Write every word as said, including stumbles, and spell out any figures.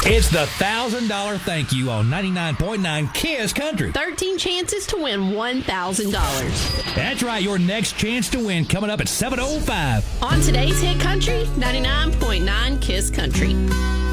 It's the one thousand dollars thank you on ninety-nine point nine KISS Country. thirteen chances to win one thousand dollars. That's right. Your next chance to win coming up at seven oh five. On today's Hit Country, ninety-nine point nine KISS Country.